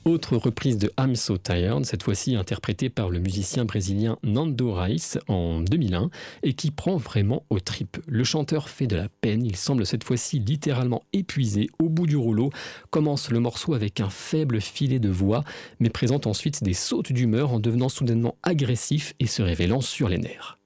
Autre reprise de I'm So Tired, cette fois-ci interprétée par le musicien brésilien Nando Reis en 2001 et qui prend vraiment aux tripes. Le chanteur fait de la peine, il semble cette fois-ci littéralement épuisé, au bout du rouleau. Commence le morceau avec un faible filet de voix, mais présente ensuite des sautes d'humeur en devenant soudainement agressif et se révélant sur les nerfs.